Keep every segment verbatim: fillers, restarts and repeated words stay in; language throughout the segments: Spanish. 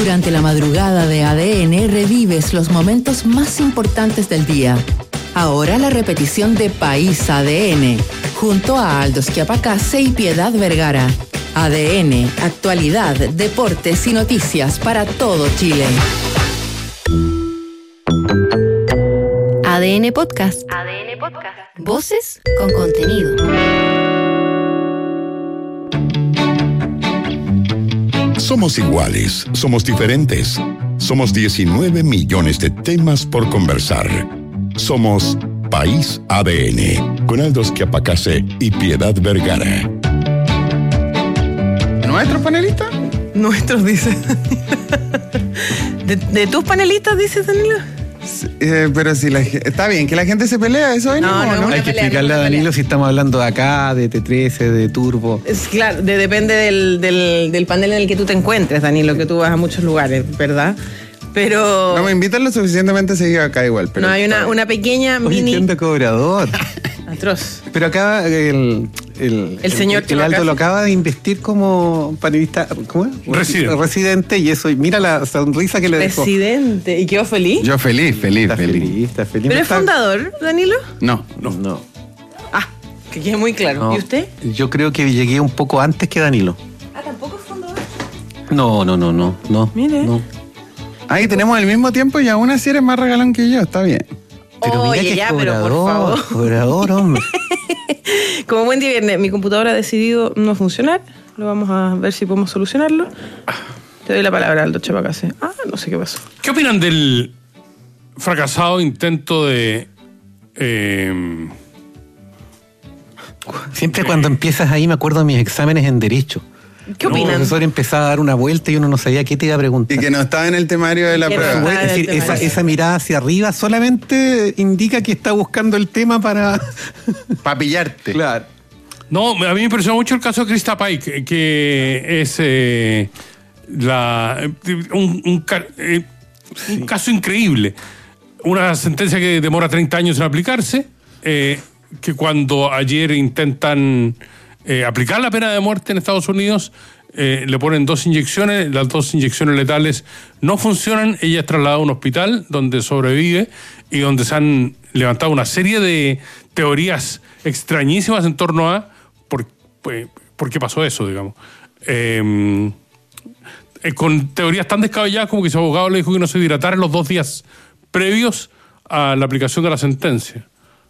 Durante la madrugada de A D N revives los momentos más importantes del día. Ahora la repetición de País A D N, junto a Aldo Schiapacase y Piedad Vergara. A D N, actualidad, deportes y noticias para todo Chile. A D N Podcast. A D N Podcast. Voces con contenido. Somos iguales, somos diferentes. Somos diecinueve millones de temas por conversar. Somos País A D N, con Aldo Schiapacase y Piedad Vergara. ¿Nuestros panelistas? Nuestros, dice. ¿De, de tus panelistas, dices, Danilo? Sí, eh, pero si la está bien que la gente se pelea, eso es No, no, ¿no? una Hay que pelea, explicarle no, a una Danilo pelea. si estamos hablando de acá, de T trece, de Turbo. Es claro, de- depende del, del, del panel en el que tú te encuentres, Danilo, que tú vas a muchos lugares, ¿verdad? Pero No me invitan lo suficientemente seguido acá igual, pero no hay una, una pequeña Oye, mini ¿quién de cobrador? atroz. Pero acá el, el, El señor el, el Aldo Chapacase. lo acaba de investir como panelista, ¿cómo es? Residente. Residente, y eso, y mira la sonrisa que le dejó. Presidente. ¿Y quedó feliz? yo feliz, feliz, Está feliz. feliz, está feliz. ¿Pero No es está- fundador, Danilo? No, No, no. Ah, que quede muy claro. no. ¿Y usted? Yo creo que llegué un poco antes que Danilo. Ah, tampoco es fundador. No, no, no, no, no. Mire. no. ahí tenemos el mismo tiempo y aún así eres más regalón que yo, está bien. Pero mira Oye, que ya, es pero por cobrador, favor. cobrador, hombre. Como buen día viernes, mi computadora ha decidido no funcionar. Lo vamos a ver si podemos solucionarlo. Te doy la palabra, Aldo Chapacase. Ah, no sé qué pasó. ¿Qué opinan del fracasado intento de... eh, Siempre cuando empiezas ahí me acuerdo de mis exámenes en Derecho. ¿Qué El opinan? profesor empezaba a dar una vuelta y uno no sabía qué te iba a preguntar. Y que no estaba en el temario de la Que no prueba. estaba. Es decir, Ah, el tema esa, de- esa mirada hacia arriba solamente indica que está buscando el tema para... Para pillarte. Claro. No, a mí me impresionó mucho el caso de Krista Pike, que es eh, la, un, un ca- eh, un caso increíble. Una sentencia que demora treinta años en aplicarse, eh, que cuando ayer intentan eh, aplicar la pena de muerte en Estados Unidos, eh, le ponen dos inyecciones, las dos inyecciones letales no funcionan, ella es trasladada a un hospital donde sobrevive y donde se han levantado una serie de teorías extrañísimas en torno a por, pues, por qué pasó eso, digamos. Eh, eh, con teorías tan descabelladas como que su abogado le dijo que no se hidratara en los dos días previos a la aplicación de la sentencia.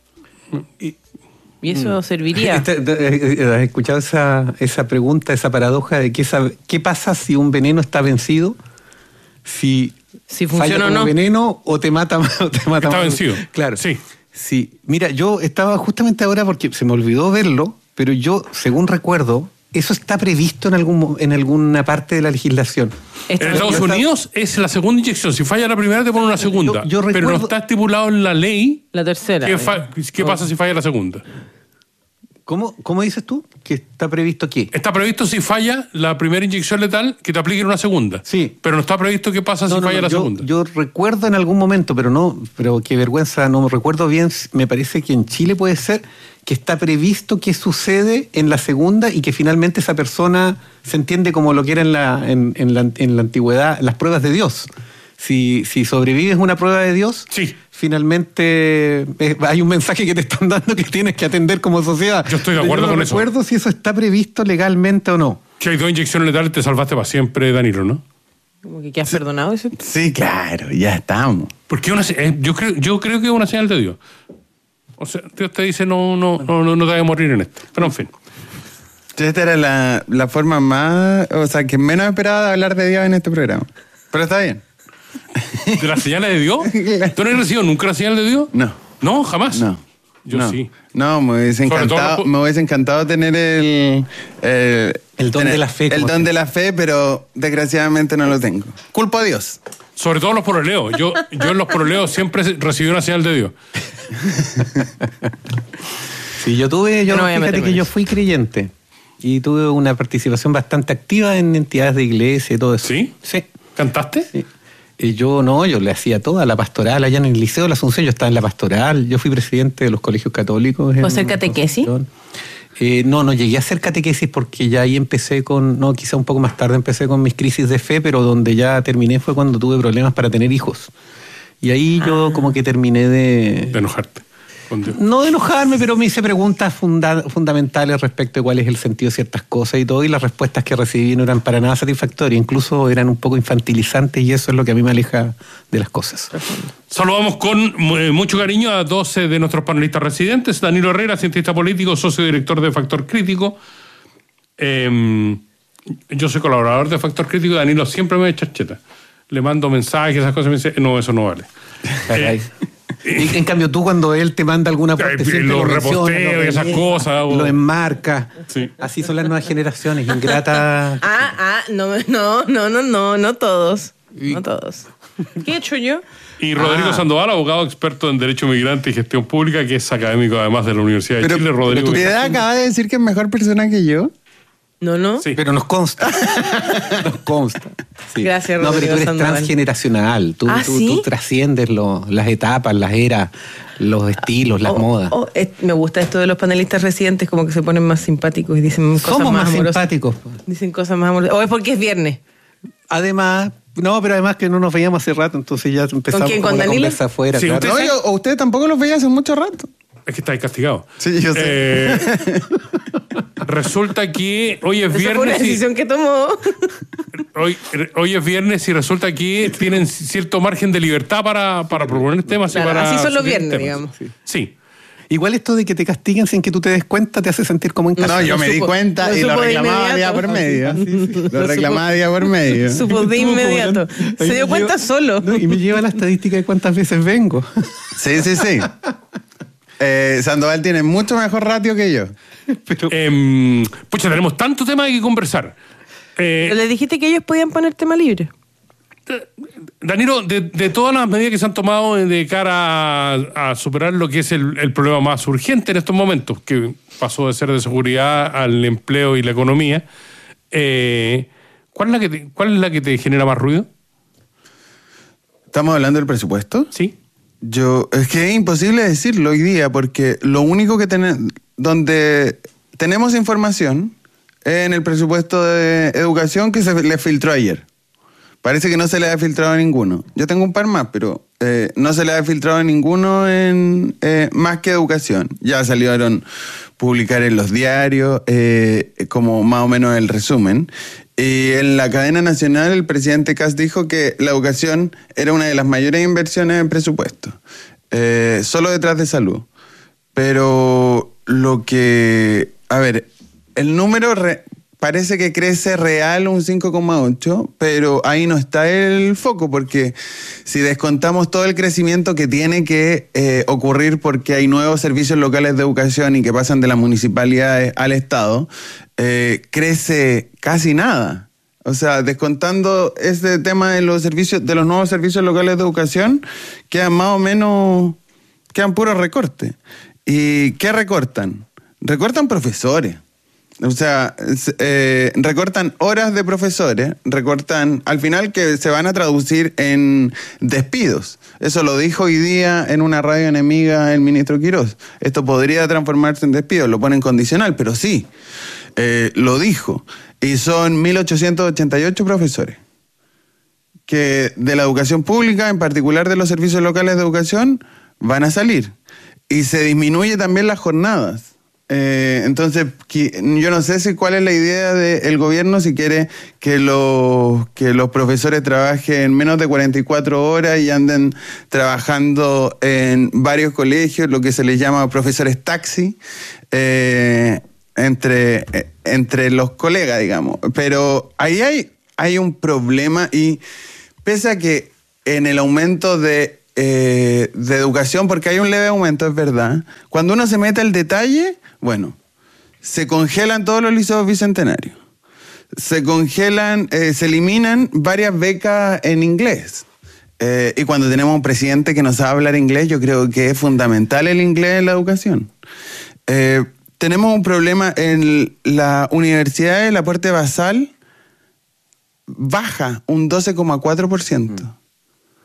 ¿Y eso serviría? Este, eh, eh, ¿Has escuchado esa, esa pregunta, esa paradoja de qué, sab- qué pasa si un veneno está vencido? Si, Si falla funciona o como no. veneno o te mata, o te mata Está más. vencido. Claro. Sí. Sí. Mira, yo estaba justamente ahora porque se me olvidó verlo, pero yo, según recuerdo, eso está previsto en algún mo- en alguna parte de la legislación. Esto- En Estados yo- Unidos es la segunda inyección. Si falla la primera, te ponen una segunda. Yo- yo pero no recuerdo- está estipulado en la ley La tercera. qué, fa- qué pasa si falla la segunda. ¿Cómo, ¿Cómo dices tú? ¿Que está previsto qué? Está previsto si falla la primera inyección letal que te apliquen una segunda. Sí. Pero no está previsto qué pasa si No, no, falla no, la yo, segunda. yo recuerdo en algún momento, pero no, pero qué vergüenza, no me recuerdo bien, me parece que en Chile puede ser que está previsto qué sucede en la segunda y que finalmente esa persona se entiende como lo que era en la, en, en la, en la antigüedad, las pruebas de Dios. Si, si sobrevives una prueba de Dios, Sí. finalmente eh, hay un mensaje que te están dando que tienes que atender como sociedad. Yo estoy de Pero acuerdo no con eso. recuerdo si eso está previsto legalmente o no. Si hay dos inyecciones letales, te salvaste para siempre, Danilo, ¿no? Como que, ¿qué has perdonado eso? Sí, claro, ya estamos. Porque una, se- eh, yo, creo, yo creo que es una señal de Dios. O sea, Dios te dice, no, no, no, no, no te vas a morir en esto. Pero en fin. Esta era la, la forma más, o sea, que menos esperaba de hablar de Dios en este programa. Pero está bien. ¿De las señales de Dios? ¿Tú no has recibido nunca la señal de Dios? No. ¿No? ¿Jamás? No. Yo no. sí. No, me hubiese Sobre todo encantado, los- me hubiese encantado tener el... El, El don tener- de la fe, El como don se de la fe, pero desgraciadamente no lo tengo. Culpo a Dios. Sobre todo los pololeos. Yo, yo en los pololeos siempre recibí una señal de Dios. Sí, yo tuve, yo No voy a fíjate meterme que en yo eso. fui creyente y tuve una participación bastante activa en entidades de iglesia y todo eso. ¿Sí? Sí. ¿Cantaste? Sí. Y yo no, yo le hacía toda la pastoral allá en el Liceo de la Asunción, yo estaba en la pastoral, yo fui presidente de los colegios católicos. ¿Puedo en hacer catequesis? Concepción. Eh, no, no llegué a hacer catequesis porque ya ahí empecé con, no, quizá un poco más tarde empecé con mis crisis de fe, pero donde ya terminé fue cuando tuve problemas para tener hijos. Y ahí ah. yo como que terminé de... De enojarte. No de enojarme, pero me hice preguntas funda- fundamentales respecto de cuál es el sentido de ciertas cosas y todo, y las respuestas que recibí no eran para nada satisfactorias, incluso eran un poco infantilizantes, y eso es lo que a mí me aleja de las cosas. Saludamos con eh, mucho cariño a doce de nuestros panelistas residentes. Danilo Herrera, cientista político, socio director de Factor Crítico. Eh, yo soy colaborador de Factor Crítico, Danilo siempre me echa cheta. Le mando mensajes, esas cosas, y me dice, no, eso no vale. Eh, Y en cambio tú cuando él te manda alguna parte siempre lo lo reposteo y esas cosas o... lo enmarca. Sí. Así son las nuevas generaciones, ingratas. Ah, ah, no, no, no, no, no, no todos. Y... No todos. ¿Qué he hecho yo? Y Rodrigo ah. Sandoval, abogado experto en Derecho Migrante y Gestión Pública, que es académico además de la Universidad de pero, Chile. Rodrigo. ¿Tu piedad acaba de decir que es mejor persona que yo? No, no. Sí. Pero nos consta. Nos consta. Sí. Gracias, Rodrigo. No, pero tú eres Sandoval. Transgeneracional. Tú, ¿Ah, tú, sí? tú trasciendes lo, las etapas, las eras, los estilos, las oh, modas. Oh, eh, me gusta esto de los panelistas residentes, como que se ponen más simpáticos y dicen cosas Somos más más amorosas. simpáticos. Dicen cosas más amorosas. O es porque es viernes. Además, no, pero además que no nos veíamos hace rato, entonces ya empezamos ¿Con quién? como ¿Con la Danilo? conversa afuera. Sí, claro. No, yo, o usted tampoco los veía hace mucho rato. Es que estáis castigados. Sí, yo sé. Eh, resulta que hoy es Esa viernes. fue una y- decisión que tomó. Hoy, hoy es viernes y resulta que tienen cierto margen de libertad para, para proponer temas Claro, y para... así son los subir viernes, temas. digamos. Sí. sí. Igual esto de que te castiguen sin que tú te des cuenta te hace sentir como en casa. No, yo me di supo- cuenta lo y lo supo de reclamaba día inmediato. por medio. Sí, sí. Lo reclamaba día por medio. Supo de inmediato. Se dio cuenta solo. No, y me lleva la estadística de cuántas veces vengo. Sí, sí, sí. Eh, Sandoval tiene mucho mejor ratio que yo. Pero, Eh, pucha, tenemos tanto tema que conversar. Eh, Pero le dijiste que ellos podían poner tema libre. Danilo, de, de todas las medidas que se han tomado de cara a, a superar lo que es el, el problema más urgente en estos momentos, que pasó de ser de seguridad al empleo y la economía, eh, ¿cuál es la que te, cuál es la que te genera más ruido? ¿Estamos hablando del presupuesto? Sí. Yo, es que es imposible decirlo hoy día porque lo único que tenemos, donde tenemos información es en el presupuesto de educación que se le filtró ayer. Parece que no se le ha filtrado a ninguno. Yo tengo un par más, pero eh, no se le ha filtrado a ninguno en eh, más que educación. Ya salieron publicar en los diarios eh, como más o menos el resumen. Y en la cadena nacional el presidente Kast dijo que la educación era una de las mayores inversiones en presupuesto, eh, solo detrás de salud. Pero lo que... A ver, el número... Re, parece que crece real un cinco coma ocho, pero ahí no está el foco, porque si descontamos todo el crecimiento que tiene que eh, ocurrir porque hay nuevos servicios locales de educación y que pasan de las municipalidades al Estado, eh, crece casi nada. O sea, descontando este tema de los servicios, de los nuevos servicios locales de educación, quedan más o menos, quedan puros recortes. ¿Y qué recortan? Recortan profesores. O sea, eh, recortan horas de profesores, recortan, al final que se van a traducir en despidos. Eso lo dijo hoy día en una radio enemiga el ministro Quirós. Esto podría transformarse en despido, lo pone en condicional, pero sí, eh, lo dijo. Y son mil ochocientos ochenta y ocho profesores que de la educación pública, en particular de los servicios locales de educación, van a salir. Y se disminuye también las jornadas. Eh, entonces, yo no sé si cuál es la idea del gobierno, si quiere que los, que los profesores trabajen menos de cuarenta y cuatro horas y anden trabajando en varios colegios, lo que se les llama profesores taxi, eh, entre, entre los colegas, digamos. Pero ahí hay, hay un problema y pese a que en el aumento de Eh, de educación, porque hay un leve aumento, es verdad. Cuando uno se mete al detalle, bueno, se congelan todos los liceos bicentenarios. Se congelan, eh, se eliminan varias becas en inglés. Eh, y cuando tenemos un presidente que no sabe hablar inglés, yo creo que es fundamental el inglés en la educación. Eh, tenemos un problema en la universidad, el aporte basal baja un doce coma cuatro por ciento. Mm.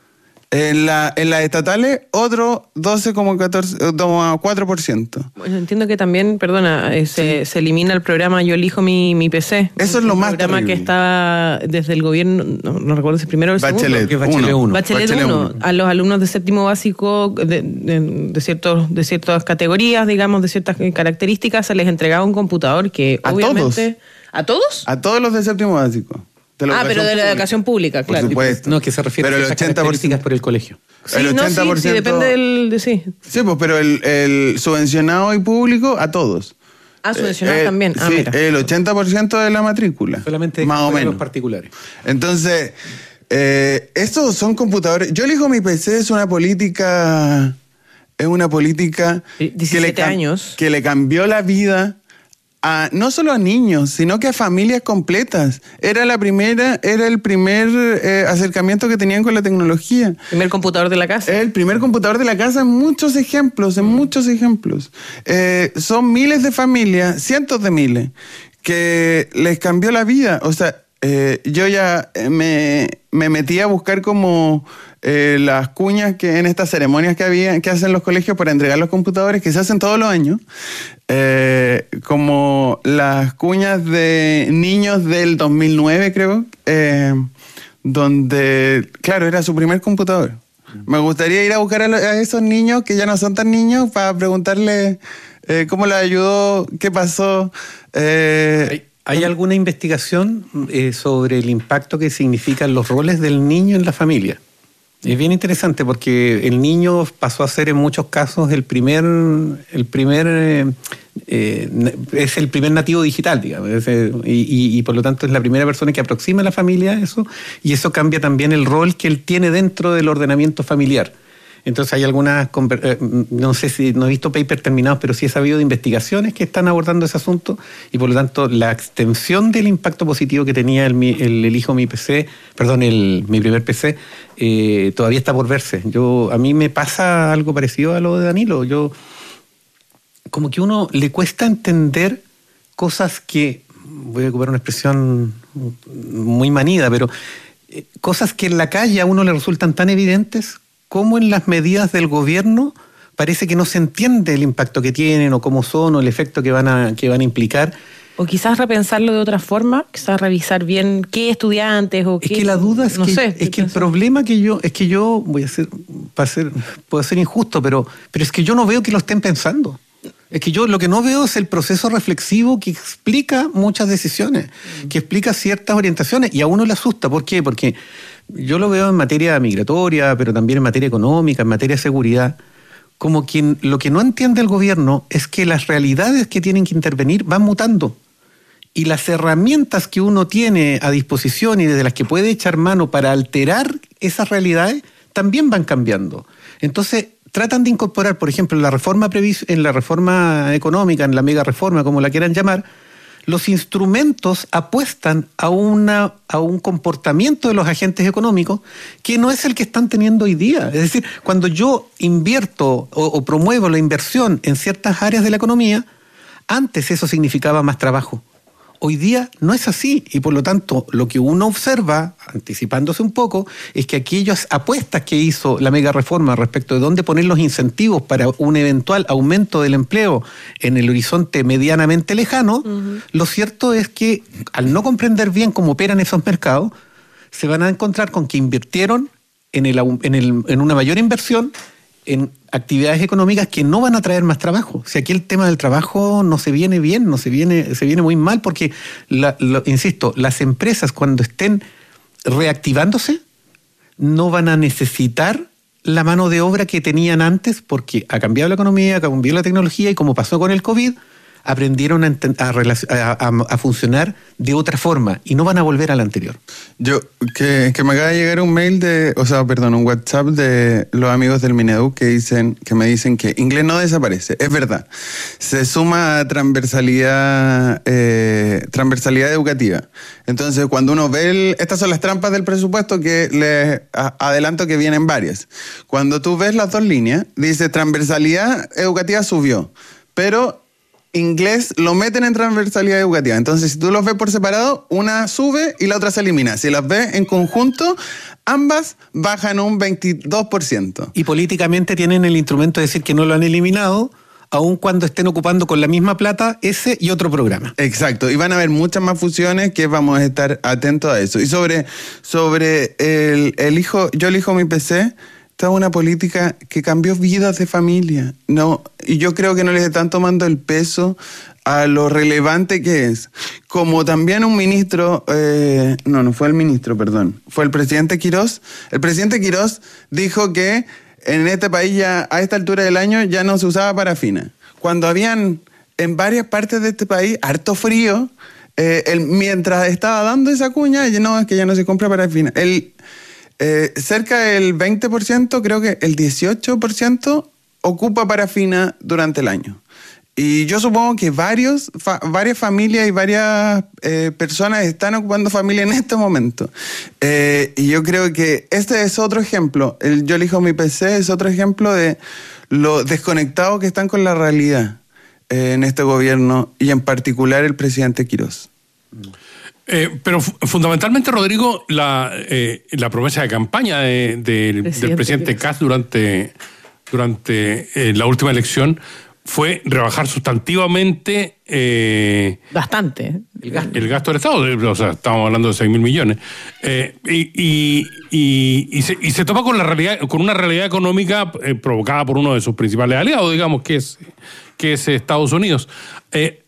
En, la, en las estatales, otro doce coma cuatro por ciento. Bueno, entiendo que también, perdona, eh, se, sí. se elimina el programa Yo elijo mi, mi P C. Eso es lo más terrible. Un programa que estaba desde el gobierno, no, no recuerdo si el primero o el Bachelet, segundo. Bachelet uno. Bachelet uno. A los alumnos de séptimo básico de, de, de, ciertos, de ciertas categorías, digamos, de ciertas características, se les entregaba un computador que ¿A obviamente... Todos? ¿A todos? A todos los de séptimo básico. Ah, pero de la educación pública, claro. Por supuesto. No, que se refiere pero a esas características por el colegio. Sí, el ochenta por ciento, no, sí, sí, depende del... De, sí. sí, pues, pero el, el subvencionado y público a todos. Ah, subvencionado eh, también. Ah, sí, mira. El ochenta por ciento de la matrícula. Solamente más o menos. Los particulares. Entonces, eh, estos son computadores. Yo elijo mi P C, es una política... Es una política... diecisiete que le, años. Que le cambió la vida... A, no solo a niños, sino que a familias completas. Era la primera, era el primer eh, acercamiento que tenían con la tecnología. Primer computador de la casa. El primer computador de la casa en muchos ejemplos, en muchos ejemplos. Eh, son miles de familias, cientos de miles, que les cambió la vida. O sea, eh, yo ya me, me metí a buscar como... Eh, las cuñas que en estas ceremonias que había que hacen los colegios para entregar los computadores, que se hacen todos los años, eh, como las cuñas de niños del dos mil nueve, creo, eh, donde, claro, era su primer computador. Me gustaría ir a buscar a, a esos niños que ya no son tan niños para preguntarles eh, cómo les ayudó, qué pasó. Eh, ¿Hay, ¿Hay alguna investigación eh, sobre el impacto que significan los roles del niño en la familia? Es bien interesante porque el niño pasó a ser en muchos casos el primer, el primer eh, eh, es el primer nativo digital, digamos, es, eh, y, y por lo tanto es la primera persona que aproxima a la familia a eso, y eso cambia también el rol que él tiene dentro del ordenamiento familiar. Entonces hay algunas, no sé si, no he visto papers terminados, pero sí he sabido de investigaciones que están abordando ese asunto, y por lo tanto la extensión del impacto positivo que tenía el, el, el hijo mi P C, perdón, el, mi primer P C, eh, todavía está por verse. Yo, a mí me pasa algo parecido a lo de Danilo. Yo, como que uno le cuesta entender cosas que, voy a ocupar una expresión muy manida, pero eh, cosas que en la calle a uno le resultan tan evidentes, cómo en las medidas del gobierno parece que no se entiende el impacto que tienen o cómo son o el efecto que van a, que van a implicar. O quizás repensarlo de otra forma, quizás revisar bien qué estudiantes o qué... Es que la duda es no que, sé, es que el problema que yo, es que yo, voy a ser, para ser, puedo ser injusto, pero, pero es que yo no veo que lo estén pensando. Es que yo lo que no veo es el proceso reflexivo que explica muchas decisiones, mm. que explica ciertas orientaciones, y a uno le asusta. ¿Por qué? Porque yo lo veo en materia migratoria, pero también en materia económica, en materia de seguridad, como que lo que no entiende el gobierno es que las realidades que tienen que intervenir van mutando. Y las herramientas que uno tiene a disposición y desde las que puede echar mano para alterar esas realidades también van cambiando. Entonces, tratan de incorporar, por ejemplo, en la reforma previs- en la reforma económica, en la mega reforma, como la quieran llamar, los instrumentos apuestan a, una, a un comportamiento de los agentes económicos que no es el que están teniendo hoy día. Es decir, cuando yo invierto o, o promuevo la inversión en ciertas áreas de la economía, antes eso significaba más trabajo. Hoy día no es así, y por lo tanto lo que uno observa, anticipándose un poco, es que aquellas apuestas que hizo la mega reforma respecto de dónde poner los incentivos para un eventual aumento del empleo en el horizonte medianamente lejano, uh-huh. Lo cierto es que al no comprender bien cómo operan esos mercados, se van a encontrar con que invirtieron en, el, en, el, en una mayor inversión en actividades económicas que no van a traer más trabajo. O sea, aquí el tema del trabajo no se viene bien, no se viene, se viene muy mal, porque, la, lo, insisto, las empresas cuando estén reactivándose no van a necesitar la mano de obra que tenían antes, porque ha cambiado la economía, ha cambiado la tecnología, y como pasó con el COVID, aprendieron a, a, a, a funcionar de otra forma y no van a volver a la anterior. Yo, que, que me acaba de llegar un mail de, o sea, perdón, un WhatsApp de los amigos del Mineduc que dicen, que me dicen que inglés no desaparece. Es verdad. Se suma a transversalidad, eh, transversalidad educativa. Entonces, cuando uno ve, el, estas son las trampas del presupuesto que les adelanto que vienen varias. Cuando tú ves las dos líneas, dice transversalidad educativa subió, pero inglés lo meten en transversalidad educativa. Entonces, si tú los ves por separado, una sube y la otra se elimina. Si las ves en conjunto, ambas bajan un veintidós por ciento. Y políticamente tienen el instrumento de decir que no lo han eliminado, aun cuando estén ocupando con la misma plata ese y otro programa. Exacto, y van a haber muchas más fusiones que vamos a estar atentos a eso. Y sobre, sobre el, el hijo, yo elijo mi P C, esta es una política que cambió vidas de familia, ¿no? Y yo creo que no les están tomando el peso a lo relevante que es. Como también un ministro, eh, no, no fue el ministro, perdón, fue el presidente Quirós. El presidente Quirós dijo que en este país ya a esta altura del año ya no se usaba parafina. Cuando habían en varias partes de este país harto frío, eh, él, mientras estaba dando esa cuña, no, es que ya no se compra parafina. El, eh, cerca del veinte por ciento, creo que el dieciocho por ciento ocupa parafina durante el año. Y yo supongo que varios, fa, varias familias y varias eh, personas están ocupando familia en este momento. Eh, y yo creo que este es otro ejemplo. El Yo elijo mi P C es otro ejemplo de lo desconectados que están con la realidad eh, en este gobierno y en particular el presidente Quirós. Eh, pero fundamentalmente, Rodrigo, la, eh, la promesa de campaña de, de, presidente del presidente Kast durante, durante eh, la última elección fue rebajar sustantivamente eh, bastante el gasto. el gasto del Estado, o sea, estamos hablando de seis mil millones. Eh, y, y, y, y, se, y se topa con la realidad, con una realidad económica eh, provocada por uno de sus principales aliados, digamos, que es, que es Estados Unidos. Eh,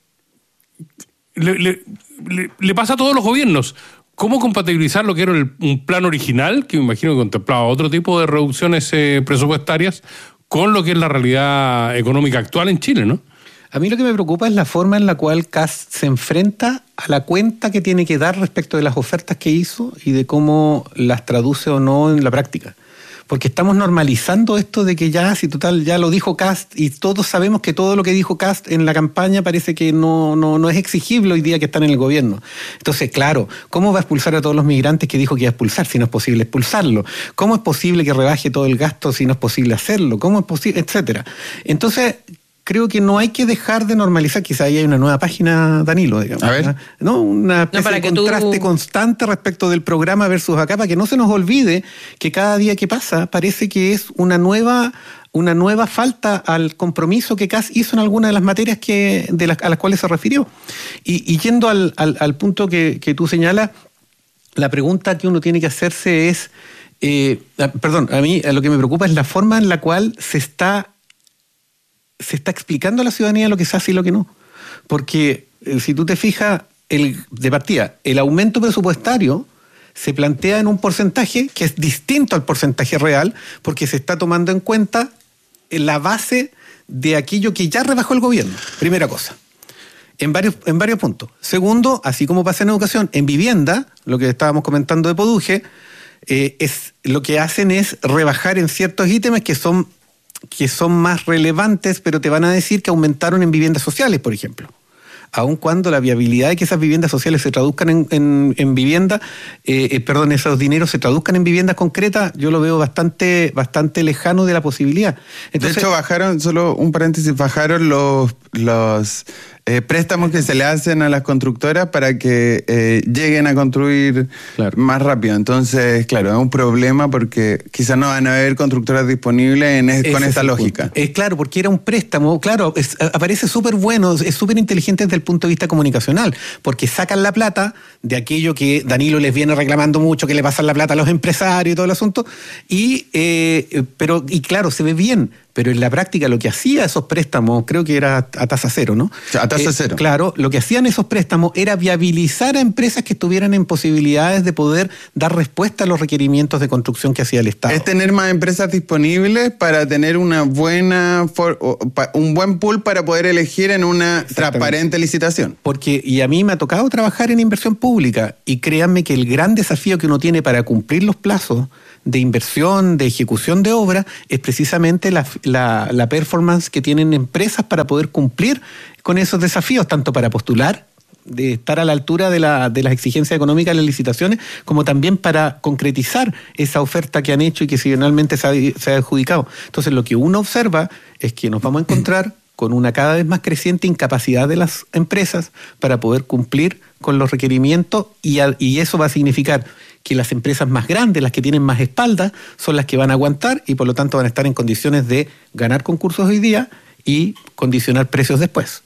le, le, le, le pasa a todos los gobiernos. ¿Cómo compatibilizar lo que era el, un plan original, que me imagino que contemplaba otro tipo de reducciones eh, presupuestarias, con lo que es la realidad económica actual en Chile, ¿no? A mí lo que me preocupa es la forma en la cual Kast se enfrenta a la cuenta que tiene que dar respecto de las ofertas que hizo y de cómo las traduce o no en la práctica. Porque estamos normalizando esto de que ya, si total, ya lo dijo Kast y todos sabemos que todo lo que dijo Kast en la campaña parece que no, no, no es exigible hoy día que están en el gobierno. Entonces, claro, ¿cómo va a expulsar a todos los migrantes que dijo que iba a expulsar si no es posible expulsarlo? ¿Cómo es posible que rebaje todo el gasto si no es posible hacerlo? ¿Cómo es posible? Etcétera. Entonces, creo que no hay que dejar de normalizar. Quizá ahí hay una nueva página, Danilo, digamos. A ver. ¿No? Una especie no, para de que contraste tú... constante respecto del programa versus acá, para que no se nos olvide que cada día que pasa parece que es una nueva, una nueva falta al compromiso que Kast hizo en alguna de las materias que, de las, a las cuales se refirió. Y, y yendo al, al, al punto que, que tú señalas, la pregunta que uno tiene que hacerse es, eh, perdón, a mí lo que me preocupa es la forma en la cual se está se está explicando a la ciudadanía lo que se hace y lo que no. Porque eh, si tú te fijas, el, de partida, el aumento presupuestario se plantea en un porcentaje que es distinto al porcentaje real, porque se está tomando en cuenta la base de aquello que ya rebajó el gobierno. Primera cosa. En varios, en varios puntos. Segundo, así como pasa en educación, en vivienda, lo que estábamos comentando de Poduje, eh, es, lo que hacen es rebajar en ciertos ítems que son que son más relevantes, pero te van a decir que aumentaron en viviendas sociales, por ejemplo. Aun cuando la viabilidad de que esas viviendas sociales se traduzcan en, en, en vivienda, eh, eh, perdón, esos dineros se traduzcan en viviendas concretas, yo lo veo bastante, bastante lejano de la posibilidad. Entonces, de hecho, bajaron, solo un paréntesis, bajaron los, los eh, préstamos que se le hacen a las constructoras para que eh, lleguen a construir claro. más rápido. Entonces, claro, es un problema porque quizás no van a haber constructoras disponibles en es, con esta lógica. Es claro, porque era un préstamo, claro, es, aparece súper bueno, es súper inteligente desde el punto de vista comunicacional, porque sacan la plata de aquello que Danilo les viene reclamando mucho, que le pasan la plata a los empresarios y todo el asunto, y, eh, pero, y claro, se ve bien, pero en la práctica lo que hacía esos préstamos, creo que era a tasa cero, ¿no? A tasa cero. Eh, claro, lo que hacían esos préstamos era viabilizar a empresas que estuvieran en posibilidades de poder dar respuesta a los requerimientos de construcción que hacía el Estado. Es tener más empresas disponibles para tener una buena for, un buen pool para poder elegir en una transparente licitación. Porque, y a mí me ha tocado trabajar en inversión pública, y créanme que el gran desafío que uno tiene para cumplir los plazos de inversión, de ejecución de obra, es precisamente la, la, la performance que tienen empresas para poder cumplir con esos desafíos, tanto para postular, de estar a la altura de, la, de las exigencias económicas de las licitaciones, como también para concretizar esa oferta que han hecho y que finalmente se ha, se ha adjudicado. Entonces, lo que uno observa es que nos vamos a encontrar con una cada vez más creciente incapacidad de las empresas para poder cumplir con los requerimientos y, a, y eso va a significar que las empresas más grandes, las que tienen más espalda, son las que van a aguantar y por lo tanto van a estar en condiciones de ganar concursos hoy día y condicionar precios después.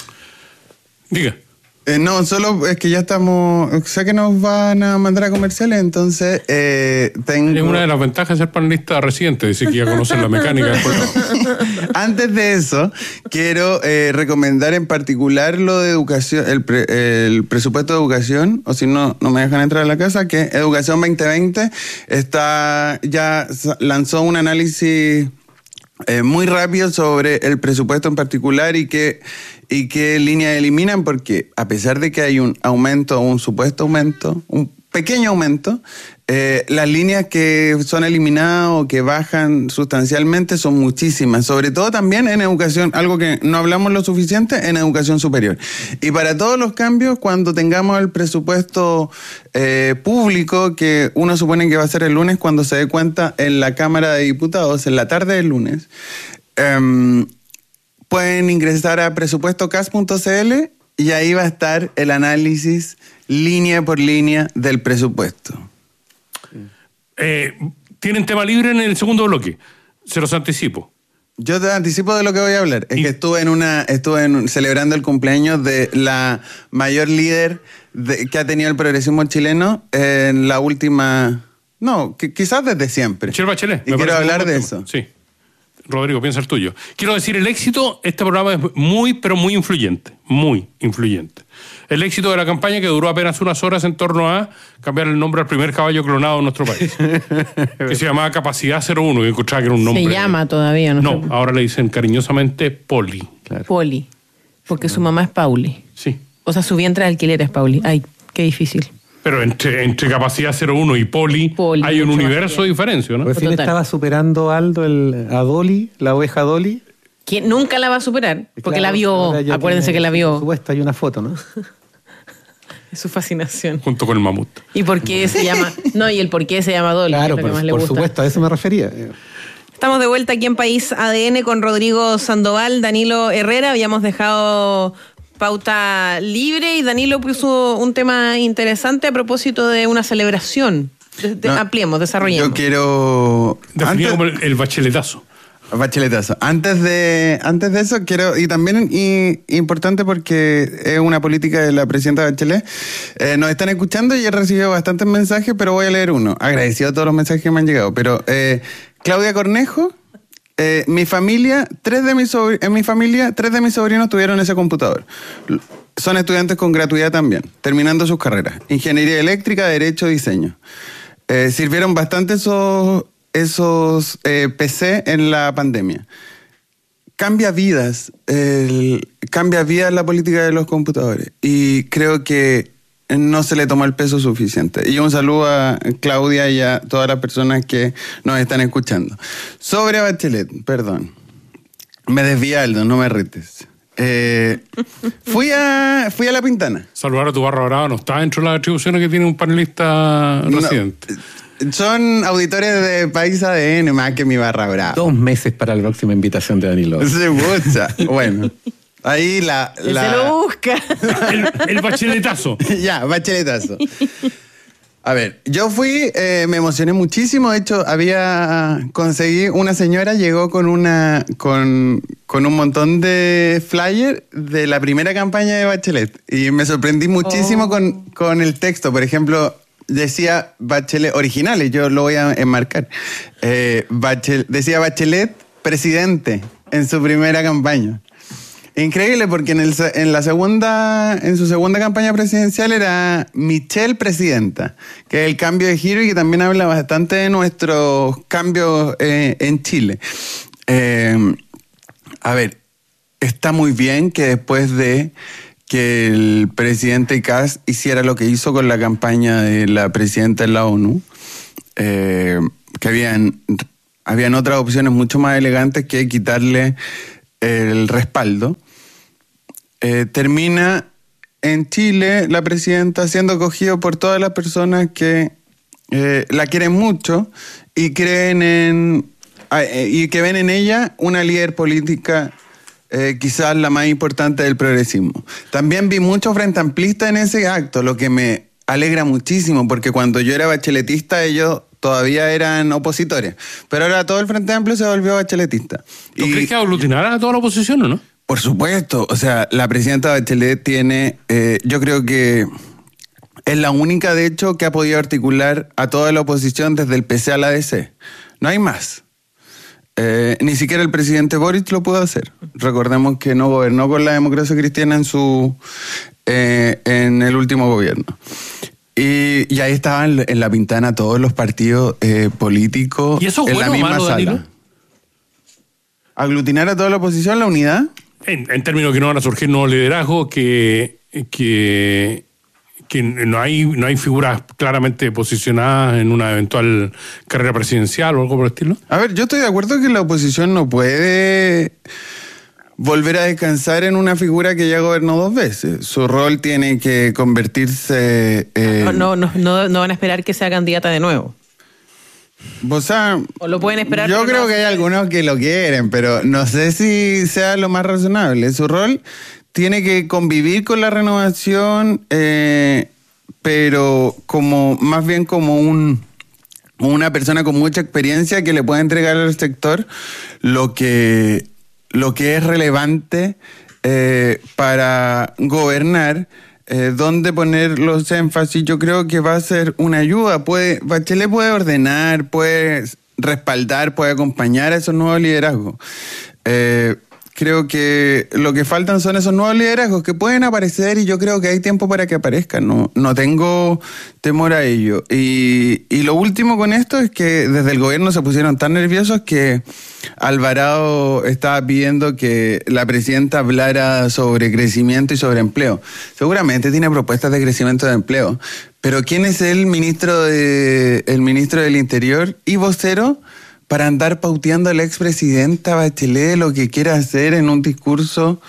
Diga. Eh, no, solo es que ya estamos, sé que nos van a mandar a comerciales, entonces eh, tengo... Es una de las ventajas de ser panelista residente, dice que ya conocen la mecánica del programa. Antes de eso, quiero eh, recomendar en particular lo de educación, el, pre, el presupuesto de educación, o si no, no me dejan entrar a la casa, que Educación veinte veinte está ya lanzó un análisis eh, muy rápido sobre el presupuesto en particular y que... y qué líneas eliminan, porque a pesar de que hay un aumento, un supuesto aumento, un pequeño aumento, eh, las líneas que son eliminadas o que bajan sustancialmente son muchísimas, sobre todo también en educación, algo que no hablamos lo suficiente, en educación superior. Y para todos los cambios, cuando tengamos el presupuesto eh, público, que uno supone que va a ser el lunes, cuando se dé cuenta en la Cámara de Diputados, en la tarde del lunes, eh, pueden ingresar a presupuesto cas punto c l y ahí va a estar el análisis línea por línea del presupuesto. Eh, Tienen tema libre en el segundo bloque. Se los anticipo. Yo te anticipo de lo que voy a hablar. Es y... que estuve en una, estuve en, celebrando el cumpleaños de la mayor líder de, que ha tenido el progresismo chileno en la última... No, que, quizás desde siempre. Michelle Bachelet. Y quiero hablar de eso. Sí. Rodrigo, piensa el tuyo. Quiero decir, el éxito, este programa es muy, pero muy influyente. Muy influyente. El éxito de la campaña, que duró apenas unas horas en torno a cambiar el nombre al primer caballo clonado en nuestro país. Que se llamaba Capacidad cero uno, que encontraba que era un nombre... Se llama todavía, ¿no? No, ahora le dicen cariñosamente Poli. Claro. Poli. Porque su mamá es Pauli. Sí. O sea, su vientre de alquiler es Pauli. Ay, qué difícil. Pero entre, entre Capacidad cero uno y Poli, Poli hay un universo de diferencia, ¿no? Recién Total. estaba superando Aldo el, a Dolly, la oveja Dolly. Que nunca la va a superar, porque claro, la vio, acuérdense tiene, que la vio. Por supuesto, hay una foto, ¿no? Es su fascinación. Junto con el mamut. ¿Y por qué se llama? No, y el por qué se llama Dolly. Claro, que es lo por, que más le por gusta. supuesto, a eso me refería. Estamos de vuelta aquí en País A D N con Rodrigo Sandoval, Danilo Herrera. Habíamos dejado pauta libre y Danilo puso un tema interesante a propósito de una celebración. De, de, no, ampliemos, desarrollemos. Yo quiero... Definido como el, el bacheletazo. Bacheletazo. Antes de, antes de eso, quiero, y también y, importante porque es una política de la presidenta Bachelet, eh, nos están escuchando y he recibido bastantes mensajes, pero voy a leer uno. Agradecido a todos los mensajes que me han llegado. Pero eh, Claudia Cornejo, eh, mi familia, tres de mis sobr- en mi familia, tres de mis sobrinos tuvieron ese computador. Son estudiantes con gratuidad también, terminando sus carreras. Ingeniería eléctrica, derecho, diseño. Eh, sirvieron bastante esos... esos eh, P C en la pandemia. Cambia vidas, el, cambia vidas la política de los computadores y creo que no se le tomó el peso suficiente. Y un saludo a Claudia y a todas las personas que nos están escuchando. Sobre Bachelet, perdón, me desvié, Aldo, no me retes. Eh, fui a fui a La Pintana. Saludar a tu barra brava no está dentro de las atribuciones que tiene un panelista residente. No. Son auditores de País A D N más que mi barra brava. Dos meses para la próxima invitación de Danilo. Se busca. Bueno, ahí la... la... Se lo busca. El, el bacheletazo. Ya, bacheletazo. A ver, yo fui, eh, me emocioné muchísimo. De hecho, había... Conseguí... Una señora llegó con una... Con, con un montón de flyers de la primera campaña de Bachelet. Y me sorprendí muchísimo oh. con, con el texto. Por ejemplo... Decía Bachelet, originales, yo lo voy a enmarcar. Eh, Bachelet, decía Bachelet presidente en su primera campaña. Increíble porque en, el, en, la segunda, en su segunda campaña presidencial era Michelle presidenta, que es el cambio de giro y que también habla bastante de nuestros cambios eh, en Chile. Eh, a ver, está muy bien que después de... que el presidente Kast hiciera lo que hizo con la campaña de la presidenta de la ONU, eh, que habían, habían otras opciones mucho más elegantes que quitarle el respaldo. Eh, termina en Chile la presidenta siendo acogido por todas las personas que eh, la quieren mucho y creen en eh, y que ven en ella una líder política eh, quizás la más importante del progresismo. También vi mucho frente amplista en ese acto, lo que me alegra muchísimo, porque cuando yo era bacheletista ellos todavía eran opositores, pero ahora todo el Frente Amplio se volvió bacheletista. ¿Tú y, crees que aglutinarán a toda la oposición o no? Por supuesto, o sea, la presidenta Bachelet tiene, eh, yo creo que es la única, de hecho, que ha podido articular a toda la oposición desde el P C a la D C. No hay más. Eh, ni siquiera el presidente Boric lo pudo hacer. Recordemos que no gobernó con la democracia cristiana en su eh, en el último gobierno. Y, y ahí estaban en la pintana todos los partidos eh, políticos ¿Y eso es en la bueno o misma malo, sala. Danilo? ¿Aglutinar a toda la oposición, la unidad? En, en términos que no van a surgir nuevos liderazgos, que, que, que no hay, no hay figuras claramente posicionadas en una eventual carrera presidencial o algo por el estilo. A ver, yo estoy de acuerdo que la oposición no puede volver a descansar en una figura que ya gobernó dos veces. Su rol tiene que convertirse... Eh, No, no, no, no, no van a esperar que sea candidata de nuevo. O sea, O lo pueden esperar. yo pero creo no que hay hacer- algunos que lo quieren, pero no sé si sea lo más razonable. Su rol tiene que convivir con la renovación, eh, pero como más bien como un una persona con mucha experiencia que le pueda entregar al sector lo que, lo que es relevante eh, para gobernar. Eh, dónde poner los énfasis, yo creo que va a ser una ayuda. Puede, Bachelet puede ordenar, puede respaldar, puede acompañar a esos nuevos liderazgos. Eh, creo que lo que faltan son esos nuevos liderazgos que pueden aparecer y yo creo que hay tiempo para que aparezcan. No, no tengo temor a ello. Y, y lo último con esto es que desde el gobierno se pusieron tan nerviosos que Alvarado estaba pidiendo que la presidenta hablara sobre crecimiento y sobre empleo. Seguramente tiene propuestas de crecimiento de empleo, pero ¿quién es el ministro de, el ministro del Interior y vocero para andar pauteando a la expresidenta Bachelet lo que quiera hacer en un discurso?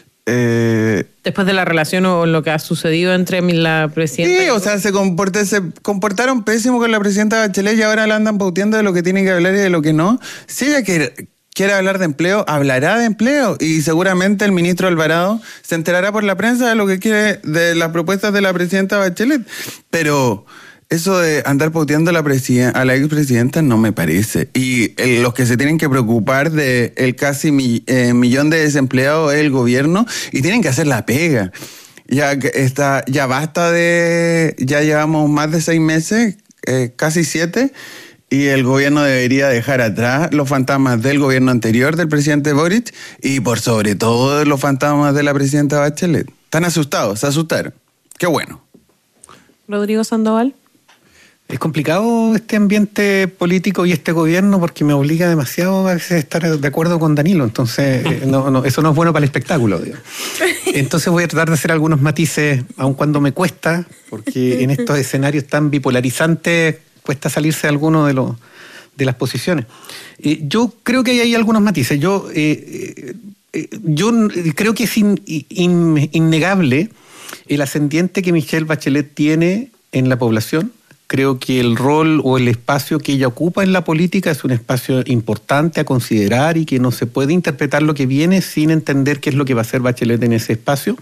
Eh, Después de la relación o lo que ha sucedido entre la presidenta... sí, o sea, se, comporte, se comportaron pésimo con la presidenta Bachelet y ahora la andan pauteando de lo que tienen que hablar y de lo que no. Si ella quiere, quiere hablar de empleo, hablará de empleo y seguramente el ministro Alvarado se enterará por la prensa de lo que quiere, de las propuestas de la presidenta Bachelet. Pero eso de andar pauteando a la, presiden- a la expresidenta no me parece. Y el, los que se tienen que preocupar de el casi mi, eh, millón de desempleados es el gobierno y tienen que hacer la pega. Ya que está, ya basta de, ya llevamos más de seis meses, eh, casi siete, y el gobierno debería dejar atrás los fantasmas del gobierno anterior del presidente Boric y por sobre todo los fantasmas de la presidenta Bachelet. Están asustados, se asustaron. Qué bueno. Rodrigo Sandoval. Es complicado este ambiente político y este gobierno porque me obliga demasiado a veces a estar de acuerdo con Danilo. Entonces, eh, no, no, eso no es bueno para el espectáculo, digamos. Entonces voy a tratar de hacer algunos matices, aun cuando me cuesta, porque en estos escenarios tan bipolarizantes cuesta salirse de alguno de los de las posiciones. Eh, yo creo que hay, hay algunos matices. Yo, eh, eh, yo creo que es in, in, innegable el ascendiente que Michelle Bachelet tiene en la población. Creo que el rol o el espacio que ella ocupa en la política es un espacio importante a considerar y que no se puede interpretar lo que viene sin entender qué es lo que va a hacer Bachelet en ese espacio.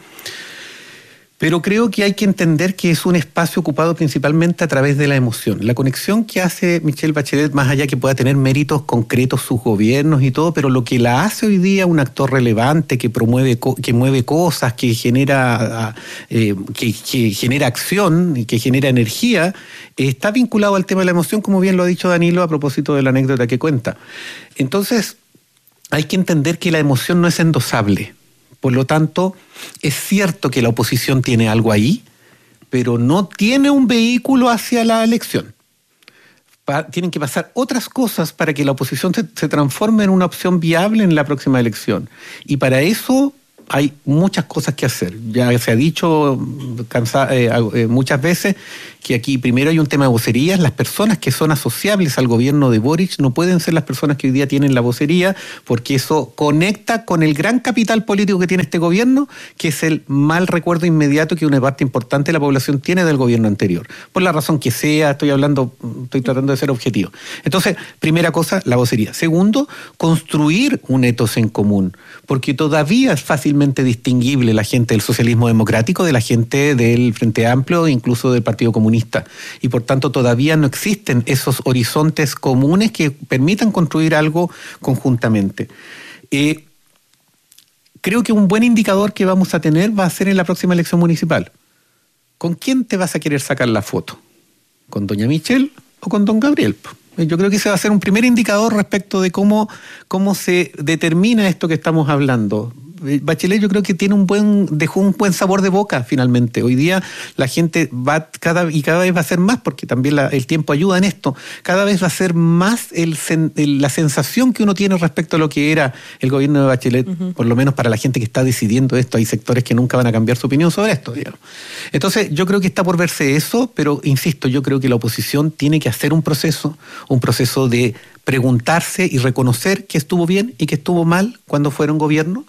Pero creo que hay que entender que es un espacio ocupado principalmente a través de la emoción. La conexión que hace Michelle Bachelet, más allá que pueda tener méritos concretos sus gobiernos y todo, pero lo que la hace hoy día un actor relevante que promueve, que mueve cosas, que genera, eh, que, que genera acción y que genera energía, eh, está vinculado al tema de la emoción, como bien lo ha dicho Danilo a propósito de la anécdota que cuenta. Entonces, hay que entender que la emoción no es endosable. Por lo tanto, es cierto que la oposición tiene algo ahí, pero no tiene un vehículo hacia la elección. Pa- tienen que pasar otras cosas para que la oposición se, se transforme en una opción viable en la próxima elección. Y para eso hay muchas cosas que hacer. Ya se ha dicho cansa- eh, eh, muchas veces que aquí primero hay un tema de vocerías. Las personas que son asociables al gobierno de Boric no pueden ser las personas que hoy día tienen la vocería, porque eso conecta con el gran capital político que tiene este gobierno, que es el mal recuerdo inmediato que una parte importante de la población tiene del gobierno anterior. Por la razón que sea, estoy hablando, estoy tratando de ser objetivo. Entonces, primera cosa, la vocería. Segundo, construir un etos en común, porque todavía es fácilmente distinguible la gente del socialismo democrático de la gente del Frente Amplio e incluso del Partido Comunista. Y por tanto todavía no existen esos horizontes comunes que permitan construir algo conjuntamente. Eh, creo que un buen indicador que vamos a tener va a ser en la próxima elección municipal. ¿Con quién te vas a querer sacar la foto? ¿Con doña Michelle o con don Gabriel? Yo creo que ese va a ser un primer indicador respecto de cómo, cómo se determina esto que estamos hablando. Bachelet yo creo que tiene un buen, dejó un buen sabor de boca finalmente. Hoy día la gente va cada y cada vez va a ser más, porque también la, el tiempo ayuda en esto, cada vez va a ser más el, el, la sensación que uno tiene respecto a lo que era el gobierno de Bachelet, uh-huh. por lo menos para la gente que está decidiendo esto. Hay sectores que nunca van a cambiar su opinión sobre esto, digamos. Entonces yo creo que está por verse eso, pero insisto, yo creo que la oposición tiene que hacer un proceso, un proceso de preguntarse y reconocer que estuvo bien y que estuvo mal cuando fueron gobierno.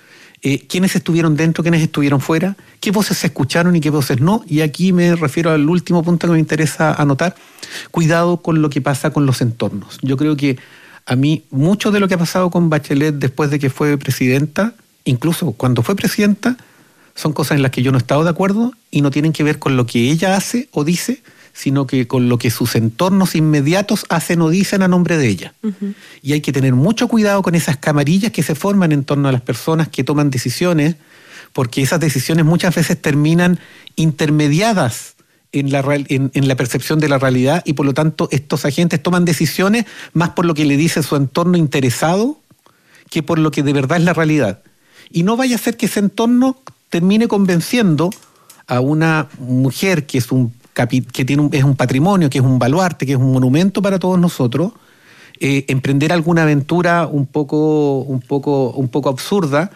Eh, quiénes estuvieron dentro, quiénes estuvieron fuera, qué voces se escucharon y qué voces no. Y aquí me refiero al último punto que me interesa anotar. Cuidado con lo que pasa con los entornos. Yo creo que a mí mucho de lo que ha pasado con Bachelet después de que fue presidenta, incluso cuando fue presidenta, son cosas en las que yo no he estado de acuerdo y no tienen que ver con lo que ella hace o dice, sino que con lo que sus entornos inmediatos hacen o dicen a nombre de ella. Uh-huh. Y hay que tener mucho cuidado con esas camarillas que se forman en torno a las personas que toman decisiones, porque esas decisiones muchas veces terminan intermediadas en la, en, en la percepción de la realidad, y por lo tanto estos agentes toman decisiones más por lo que le dice su entorno interesado que por lo que de verdad es la realidad. Y no vaya a ser que ese entorno termine convenciendo a una mujer que es un que tiene un, es un patrimonio, que es un baluarte, que es un monumento para todos nosotros, eh, emprender alguna aventura un poco, un poco, un poco absurda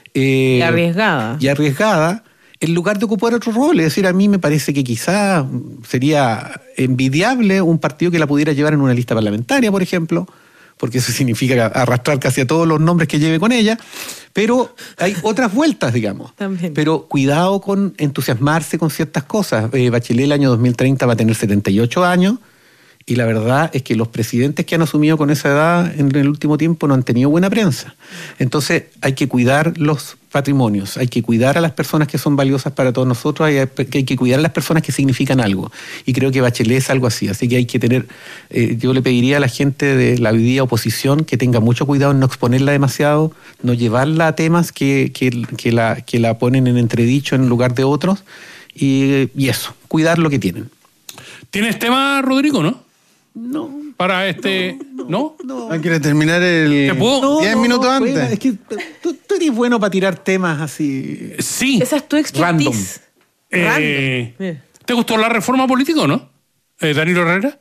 eh, y arriesgada. Y arriesgada, en lugar de ocupar otro rol. Es decir, a mí me parece que quizá sería envidiable un partido que la pudiera llevar en una lista parlamentaria, por ejemplo, porque eso significa arrastrar casi a todos los nombres que lleve con ella, pero hay otras vueltas, digamos. También. Pero cuidado con entusiasmarse con ciertas cosas. Eh, Bachelet el año dos mil treinta va a tener setenta y ocho años, y la verdad es que los presidentes que han asumido con esa edad en el último tiempo no han tenido buena prensa. Entonces hay que cuidar los patrimonios, hay que cuidar a las personas que son valiosas para todos nosotros, hay, hay que cuidar a las personas que significan algo. Y creo que Bachelet es algo así. Así que hay que tener, eh, yo le pediría a la gente de la hoy día oposición que tenga mucho cuidado en no exponerla demasiado, no llevarla a temas que, que, que, la, que la ponen en entredicho en lugar de otros, y, y eso, cuidar lo que tienen. ¿Tienes tema, Rodrigo, no? No. Para este... ¿No? No. Ah, ¿quieres terminar el ¿Te puedo? diez No, minutos no, antes? bueno, es que tú, tú eres bueno para tirar temas así. Sí. Esa es tu expertise. Eh, Random. ¿Te gustó la reforma política o no? Eh, ¿Danilo Herrera?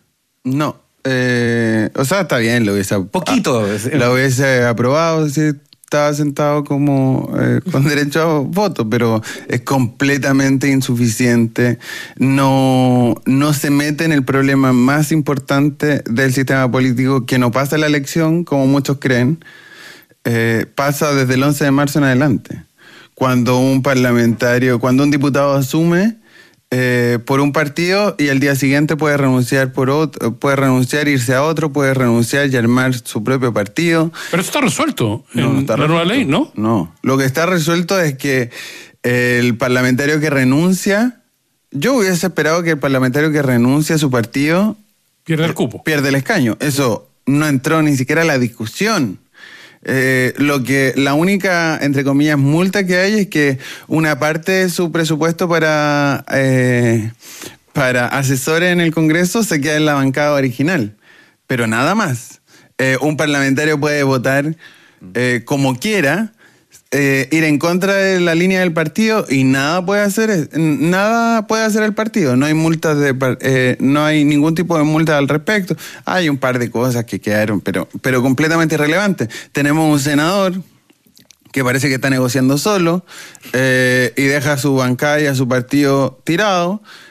No. Eh, o sea, está bien, lo hubiese, Poquito. ah, lo hubiese aprobado si estaba sentado como eh, con derecho a voto, pero es completamente insuficiente. No, no se mete en el problema más importante del sistema político, que no pasa la elección, como muchos creen, eh, pasa desde el once de marzo en adelante. Cuando un parlamentario, cuando un diputado asume Eh, por un partido y al día siguiente puede renunciar por otro, puede renunciar, irse a otro, puede renunciar y armar su propio partido. Pero eso está resuelto No, en no está la nueva resuelto. ley, ¿no? No, lo que está resuelto es que el parlamentario que renuncia, yo hubiese esperado que el parlamentario que renuncia a su partido Pierde el cupo. pierde el escaño. Eso no entró ni siquiera a la discusión. Eh, lo que la única, entre comillas, multa que hay es que una parte de su presupuesto para, eh, para asesores en el Congreso se queda en la bancada original, pero nada más. Eh, un parlamentario puede votar eh, como quiera, eh, ir en contra de la línea del partido, y nada puede hacer, nada puede hacer el partido. No hay multas de, eh, no hay ningún tipo de multa al respecto. Hay un par de cosas que quedaron, pero, pero completamente irrelevantes. Tenemos un senador que parece que está negociando solo, eh, y deja a su bancada y a su partido tirado.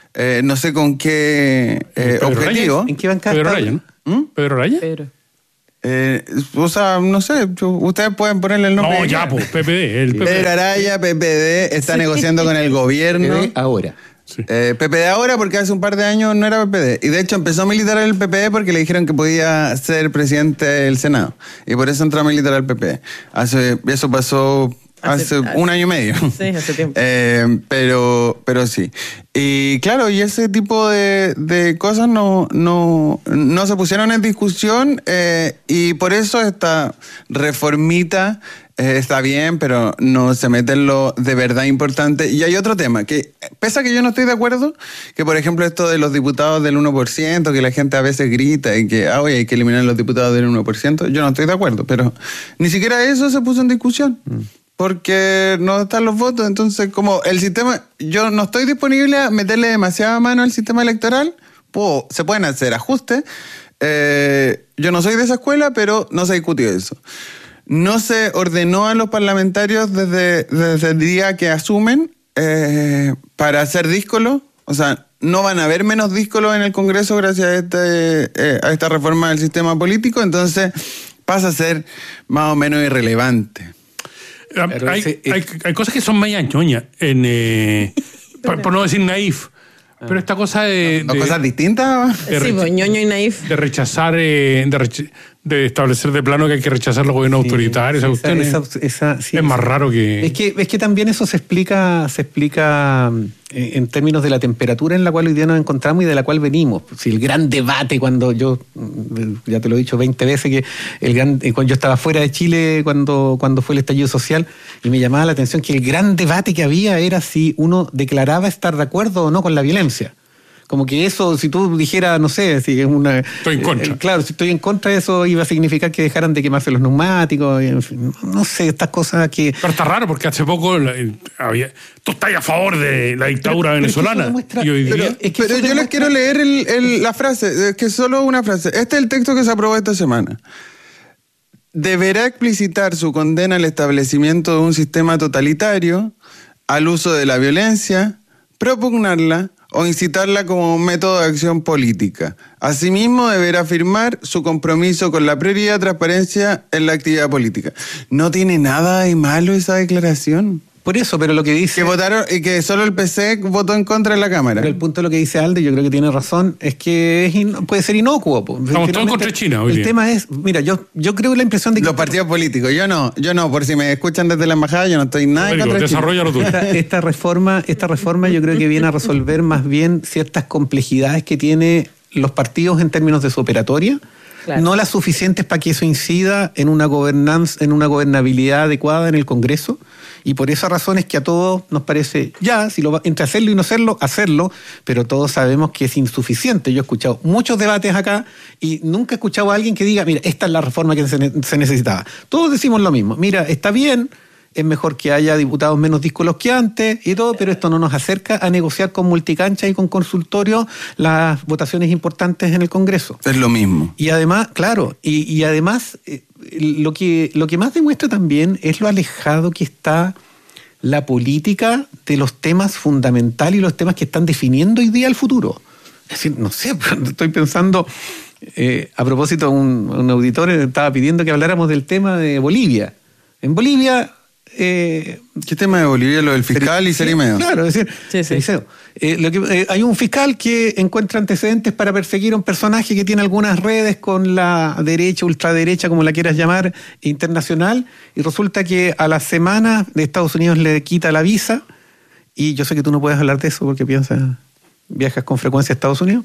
eh, no sé con qué eh, Pedro objetivo. Raya. ¿En qué bancada Pedro está? Raya, ¿no? ¿Mm? ¿Pedro Raya? Pero. Eh, o sea, no sé, yo- ustedes pueden ponerle el nombre. No, que ya, quieran. pues, P P D. El P P D. Pedro Araya, P P D, está negociando con el gobierno. Eh, ahora. Sí. Eh, P P D ahora, porque hace un par de años no era P P D. Y de hecho empezó a militar el P P D porque le dijeron que podía ser presidente del Senado. Y por eso entró a militar al P P D. Hace, eso pasó hace, Hace- un año y medio. Sí, hace tiempo. Eh, pero, pero sí. Y claro, y ese tipo de, de cosas no, no, no se pusieron en discusión eh, y por eso esta reformita eh, está bien, pero no se mete en lo de verdad importante. Y hay otro tema, que pese a que yo no estoy de acuerdo, que por ejemplo esto de los diputados del uno por ciento, que la gente a veces grita y que ah, oye, hay que eliminar los diputados del uno por ciento, yo no estoy de acuerdo, pero ni siquiera eso se puso en discusión. Porque no están los votos, entonces como el sistema, yo no estoy disponible a meterle demasiada mano al sistema electoral, puedo- se pueden hacer ajustes, eh, yo no soy de esa escuela, pero no se discutió eso. No se ordenó a los parlamentarios desde, desde el día que asumen eh, para hacer díscolos, o sea, no van a haber menos díscolos en el Congreso gracias a, este, eh, a esta reforma del sistema político, entonces pasa a ser más o menos irrelevante. Ah, Pero Hay, ese- hay, hay cosas que son media ñoñas, en, eh, por, por no decir naif. Pero esta cosa de, ¿Dos de- cosas distintas? de Sí, recha- pues, ñoño y naif. de rechazar, eh, de, rech- de establecer de plano que hay que rechazar los gobiernos autoritarios, esa Sí, cuestión es- esa- esa- sí, es más raro que... Es que, es que también eso se explica, se explica eh, en términos de la temperatura en la cual hoy día nos encontramos y de la cual venimos. Si el gran debate, cuando yo, mm, ya te lo he dicho veinte veces, que el gran, eh, cuando yo estaba fuera de Chile cuando, cuando fue el estallido social, y me llamaba la atención que el gran debate que había era si uno declaraba estar de acuerdo o no con la violencia. Como que eso, si tú dijeras, no sé, si es una... Estoy en contra. eh, claro, si estoy en contra, eso iba a significar que dejaran de quemarse los neumáticos, y en fin, no sé, estas cosas que... Pero está raro porque hace poco la- el- había, tú estás a favor de la dictadura Pero- pero es que venezolana. eso demuestra- y hoy pero- día... es que Pero eso yo les demuestra- quiero leer el- el- la frase, es que solo una frase. Este es el texto que se aprobó esta semana. Deberá explicitar su condena al establecimiento de un sistema totalitario, al uso de la violencia, propugnarla o incitarla como método de acción política. Asimismo, deberá afirmar su compromiso con la prioridad de transparencia en la actividad política. No tiene nada de malo esa declaración. Por eso, pero lo que dice... Que votaron y que solo el P C votó en contra en la Cámara. Pero el punto de lo que dice Alde, yo creo que tiene razón, es que es in- puede ser inocuo. po. Estamos todos Finalmente, contra China hoy El día. tema es, mira, yo, yo creo la impresión de que... Los partidos políticos, yo no, yo no, por si me escuchan desde la embajada, yo no estoy nada en Rodrigo, contra de Chile. desarrolla lo tuyo. Esta, esta reforma, esta reforma yo creo que viene a resolver más bien ciertas complejidades que tiene los partidos en términos de su operatoria, Claro. no las suficientes para que eso incida en una gobernanza, en una gobernabilidad adecuada en el Congreso, y por esa razón es que a todos nos parece ya, si lo va, entre hacerlo y no hacerlo, hacerlo, pero todos sabemos que es insuficiente. Yo he escuchado muchos debates acá y nunca he escuchado a alguien que diga, mira, esta es la reforma que se, ne- se necesitaba. Todos decimos lo mismo, mira, está bien, es mejor que haya diputados menos díscolos que antes y todo, pero esto no nos acerca a negociar con multicancha y con consultorio las votaciones importantes en el Congreso. Es lo mismo. Y además, claro, y, y además eh, lo que, lo que más demuestra también es lo alejado que está la política de los temas fundamentales y los temas que están definiendo hoy día el futuro. Es decir, no sé, estoy pensando, eh, a propósito, un, un auditor estaba pidiendo que habláramos del tema de Bolivia. En Bolivia... Eh, ¿Qué tema de Bolivia? Lo del fiscal y Sí, Cerimeo. Claro, es decir, Sí, sí. Cerimeo. Eh, lo que, eh, hay un fiscal que encuentra antecedentes para perseguir a un personaje que tiene algunas redes con la derecha, ultraderecha, como la quieras llamar, internacional, y resulta que a la semana de Estados Unidos le quita la visa, y yo sé que tú no puedes hablar de eso porque piensas, viajas con frecuencia a Estados Unidos.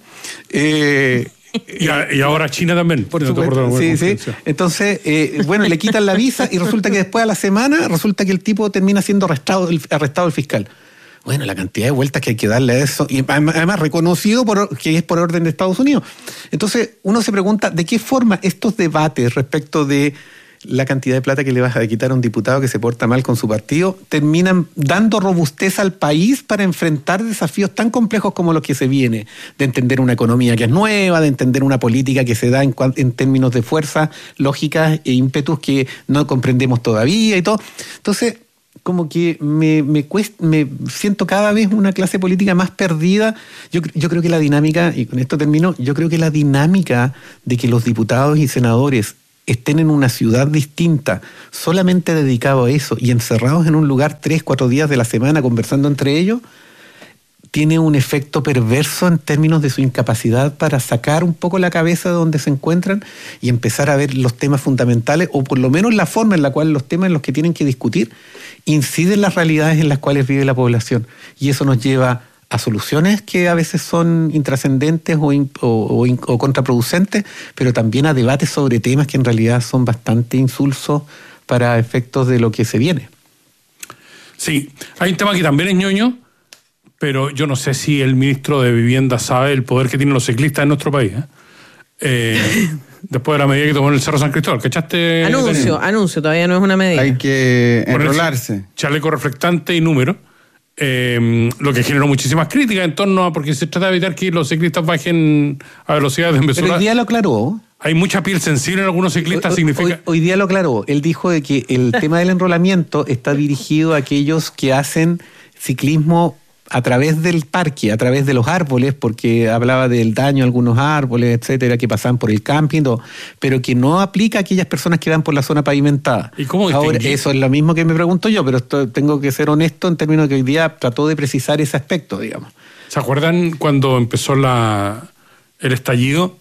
Eh, Y, a- y ahora China también. por No te supuesto. acuerdas de la Sí, sí. conferencia. Entonces, eh, bueno, le quitan la visa y resulta que después a la semana resulta que el tipo termina siendo arrestado, el- arrestado el fiscal. Bueno, la cantidad de vueltas que hay que darle a eso, y además reconocido por, que es por orden de Estados Unidos. Entonces, uno se pregunta de qué forma estos debates respecto de la cantidad de plata que le vas a quitar a un diputado que se porta mal con su partido terminan dando robustez al país para enfrentar desafíos tan complejos como los que se viene, de entender una economía que es nueva, de entender una política que se da en, cuan- en términos de fuerza, lógicas e ímpetus que no comprendemos todavía y todo. Entonces, como que me, me, cuesta, me siento cada vez una clase política más perdida. Yo, yo creo que la dinámica, y con esto termino, yo creo que la dinámica de que los diputados y senadores estén en una ciudad distinta, solamente dedicados a eso y encerrados en un lugar tres, cuatro días de la semana conversando entre ellos, tiene un efecto perverso en términos de su incapacidad para sacar un poco la cabeza de donde se encuentran y empezar a ver los temas fundamentales, o por lo menos la forma en la cual los temas en los que tienen que discutir inciden las realidades en las cuales vive la población. Y eso nos lleva a soluciones que a veces son intrascendentes o, in, o, o, o contraproducentes, pero también a debates sobre temas que en realidad son bastante insulsos para efectos de lo que se viene. Sí, hay un tema que también es ñoño, pero yo no sé si el ministro de Vivienda sabe el poder que tienen los ciclistas en nuestro país. ¿eh? Eh, después de la medida que tomó en el Cerro San Cristóbal, ¿cachaste? Anuncio, Daniel? anuncio, todavía no es una medida. Hay que enrolarse. Ponerse chaleco reflectante y número, eh, lo que generó muchísimas críticas en torno a, porque se trata de evitar que los ciclistas bajen a velocidades Pero desmesuradas. hoy día lo aclaró. Hay mucha piel sensible en algunos ciclistas, Hoy, significa... hoy, hoy día lo aclaró. Él dijo de que el tema del enrolamiento está dirigido a aquellos que hacen ciclismo a través del parque, a través de los árboles, porque hablaba del daño a algunos árboles, etcétera, que pasaban por el camping, todo, pero que no aplica a aquellas personas que van por la zona pavimentada. ¿Y cómo Ahora, distinguir? eso es lo mismo que me pregunto yo, pero esto, tengo que ser honesto en términos de que hoy día trató de precisar ese aspecto, digamos. ¿Se acuerdan cuando empezó la, el estallido?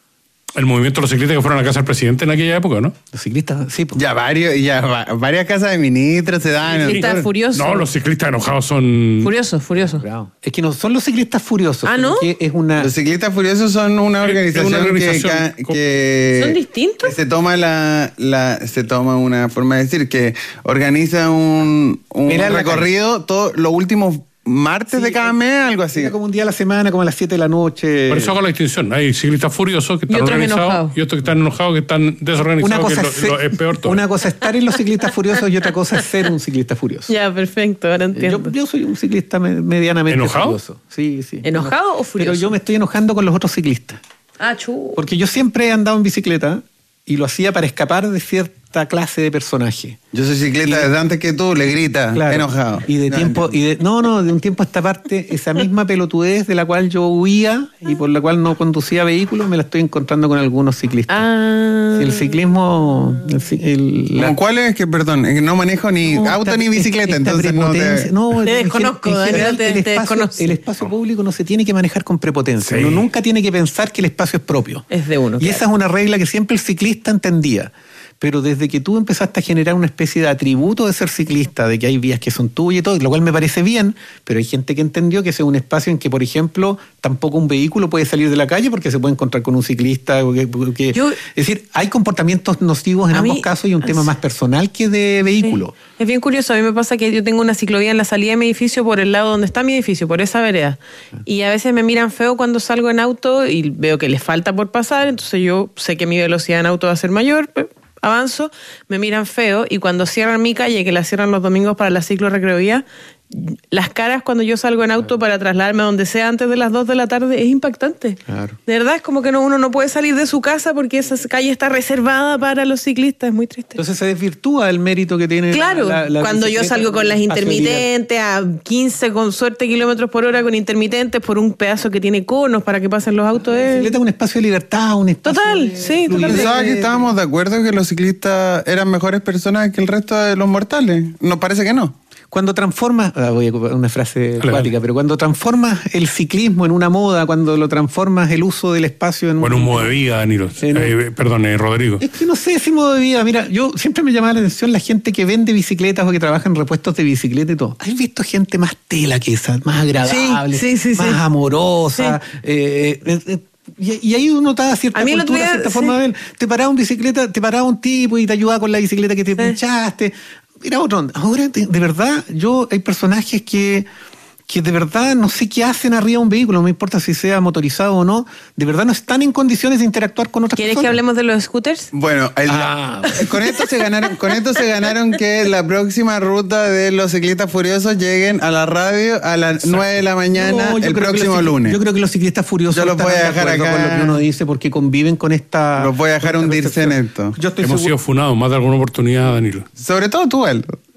El movimiento de los ciclistas que fueron a la casa del presidente en aquella época, ¿no? Los ciclistas, sí. Pues. Ya, varios, ya va- varias casas de ministros se dan. Ciclistas furiosos. No, los ciclistas enojados son... Furiosos, furiosos. Bravo. Es que no son los ciclistas furiosos. Ah, sino ¿no? que es una... Los ciclistas furiosos son una Es- es organización, una organización que, co- que ¿Son distintos? que se toma la, la se toma una forma de decir que organiza un, un Mira la recorrido todos los últimos martes Sí, de cada eh, mes, algo así. Era como un día a la semana, como a las siete de la noche. Por eso hago la distinción. Hay ciclistas furiosos que Y están otros organizados enojados. y otros que están enojados, que están desorganizados, Una cosa, que es, es, lo, ser- lo- es peor todo. una cosa es estar en los ciclistas furiosos y otra cosa es ser un ciclista furioso. Ya, perfecto, ahora Yo, entiendo. yo soy un ciclista me- medianamente ¿Enojado? furioso. Sí, sí. ¿Enojado o furioso? Pero yo me estoy enojando con los otros ciclistas. Ah, chu. Porque yo siempre he andado en bicicleta y lo hacía para escapar de cierta clase de personaje. Yo soy ciclista desde antes que tú, le grita, Claro. enojado. Y de No, tiempo, y de, no, no, de un tiempo a esta parte, esa misma pelotudez de la cual yo huía y por la cual no conducía vehículos, me la estoy encontrando con algunos ciclistas. Ah. Si el ciclismo, el, ci- el- la- ¿Cómo cuál es? Que, perdón, es que no manejo ni No, auto esta- ni bicicleta, esta entonces no prepotencia- te... no, Te en gen- desconozco, en Daniel, general, te- el, te espacio, desconozco. el espacio público no se tiene que manejar con prepotencia. Sí. Uno nunca tiene que pensar que el espacio es propio. Es de uno, Y claro. esa es una regla que siempre el ciclista entendía. Pero desde que tú empezaste a generar una especie de atributo de ser ciclista, de que hay vías que son tuyas y todo, lo cual me parece bien, pero hay gente que entendió que ese es un espacio en que, por ejemplo, tampoco un vehículo puede salir de la calle porque se puede encontrar con un ciclista. Porque, porque- Yo- es decir, hay comportamientos nocivos en A ambos mí- casos y un tema más personal que de vehículo. Sí. Es bien curioso, a mí me pasa que yo tengo una ciclovía en la salida de mi edificio por el lado donde está mi edificio, por esa vereda. Y a veces me miran feo cuando salgo en auto y veo que les falta por pasar, entonces yo sé que mi velocidad en auto va a ser mayor, pues, avanzo, me miran feo y cuando cierran mi calle, que la cierran los domingos para la ciclo recreovía, las caras cuando yo salgo en auto para trasladarme a donde sea antes de las dos de la tarde es impactante. Claro. De verdad es como que no, uno no puede salir de su casa porque esa calle está reservada para los ciclistas, es muy triste. Entonces se desvirtúa el mérito que tiene. Claro, la- la cuando yo bicicleta salgo con las en el espacio libre. intermitentes a quince con suerte kilómetros por hora con intermitentes por un pedazo que tiene conos para que pasen los autos. La eh. bicicleta es un espacio de libertad, un espacio. Total, de sí, fluidez. totalmente. Pensaba que estábamos de acuerdo que los ciclistas eran mejores personas que el resto de los mortales. Nos parece que no. Cuando transformas, ah, voy a ocupar una frase Dale, acuática, dale. pero cuando transformas el ciclismo en una moda, cuando lo transformas el uso del espacio en Bueno, un modo de vida, Danilo. Sí, ¿no? Eh, perdón, eh, Rodrigo. Es que no sé ese modo de vida. Mira, yo siempre me llamaba la atención la gente que vende bicicletas o que trabaja en repuestos de bicicleta y todo. ¿Has visto gente más tela que esa, más agradable, Sí, sí, sí, más sí. amorosa? Eh, eh, eh, y, y ahí uno notaba cierta A mí el otro cultura, día, cierta sí. forma de ver. Te paraba un bicicleta, te paraba un tipo y te ayudaba con la bicicleta que te pinchaste. Era otro onda. Ahora, de, de verdad, yo hay personajes que, que de verdad no sé qué hacen arriba de un vehículo, no me importa si sea motorizado o no, de verdad no están en condiciones de interactuar con otras ¿Quieres personas. que hablemos de los scooters? Bueno, el- Ah. con esto se ganaron, con esto se ganaron que la próxima ruta de los ciclistas furiosos lleguen a la radio a las nueve de la mañana No, yo el creo que próximo los- lunes. Yo creo que los ciclistas furiosos Yo los voy a estarán de dejar acuerdo acá. con lo que uno dice porque conviven con esta. Los voy a dejar con esta hundirse en percepción. esto. Yo estoy Hemos seguro. sido funados más de alguna oportunidad, Danilo. Sobre todo tú, Aldo.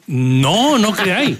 No, no creáis.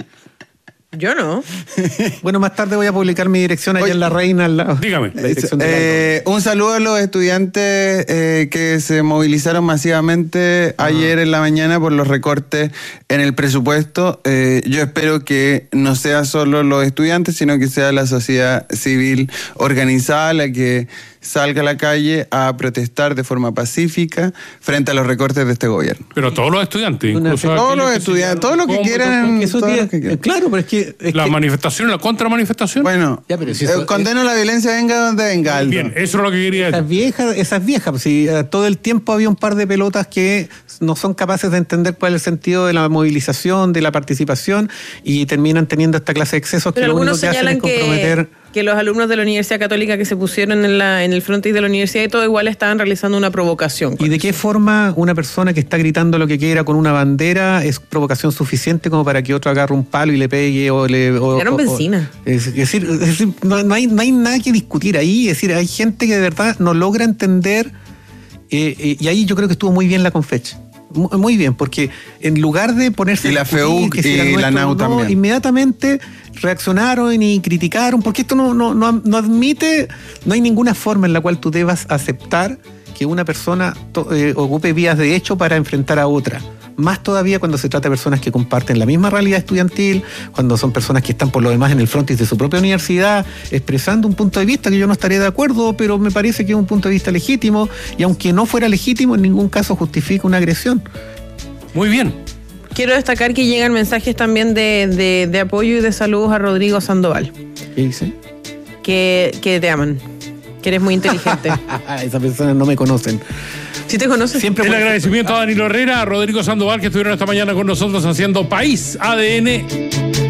Yo no. Bueno, más tarde voy a publicar mi dirección allá Oye, en La Reina al lado. Dígame. La dirección del Eh, un saludo a los estudiantes eh, que se movilizaron masivamente ayer en la mañana por los recortes en el presupuesto. Eh, yo espero que no sea solo los estudiantes, sino que sea la sociedad civil organizada la que salga a la calle a protestar de forma pacífica frente a los recortes de este gobierno. Pero todos los estudiantes, Una- incluso Todos aquellos los que se estudiantes, quedaron todos los que cómodos, quieran. Porque eso todos tiene- los que quieran. claro, pero es que... es La que- manifestación, la contramanifestación. Bueno, Ya, pero si eh, eso- condeno la violencia, venga donde venga, Aldo. Bien, eso es lo que quería Esas decir. viejas, esas viejas, pues, si eh, todo el tiempo había un par de pelotas que no son capaces de entender cuál es el sentido de la movilización, de la participación, y terminan teniendo esta clase de excesos que Pero lo único algunos que hacen es señalan comprometer. que, que los alumnos de la Universidad Católica que se pusieron en, la, en el frontis de la universidad y todo igual estaban realizando una provocación. ¿Y de qué forma una persona que está gritando lo que quiera con una bandera es provocación suficiente como para que otro agarre un palo y le pegue o le... O, Tiraron o- benzina. o- es decir, es decir, no, no hay, no hay nada que discutir ahí. Es decir, hay gente que de verdad no logra entender eh, eh, y ahí yo creo que estuvo muy bien la Confech. Mu- Muy bien, porque en lugar de ponerse... Y a la discutir FEUC que si era y la nuestro o NAU no, también. inmediatamente reaccionaron y criticaron, porque esto no, no, no, no admite, no hay ninguna forma en la cual tú debas aceptar que una persona to- eh, ocupe vías de hecho para enfrentar a otra. Más todavía cuando se trata de personas que comparten la misma realidad estudiantil, cuando son personas que están por lo demás en el frontis de su propia universidad, expresando un punto de vista que yo no estaría de acuerdo, pero me parece que es un punto de vista legítimo, y aunque no fuera legítimo, en ningún caso justifica una agresión. Muy bien. Quiero destacar que llegan mensajes también de, de, de apoyo y de saludos a Rodrigo Sandoval, ¿Qué dice? que, que te aman, que eres muy inteligente. Esas personas no me conocen. ¿Sí te conoces? Siempre El puede- agradecimiento a Danilo Herrera, a Rodrigo Sandoval, que estuvieron esta mañana con nosotros haciendo País A D N.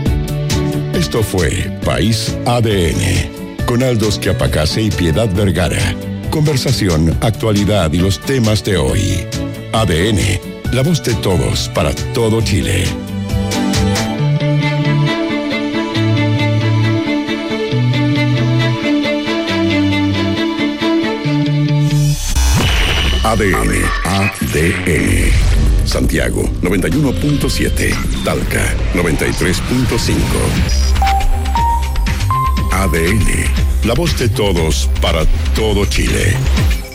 Esto fue País A D N, con Aldos Quiapacase y Piedad Vergara. Conversación, actualidad y los temas de hoy. A D N, la voz de todos para todo Chile. A D N, A D N. Santiago, noventa y uno punto siete. Talca, noventa y tres punto cinco. A D N, la voz de todos para todo Chile.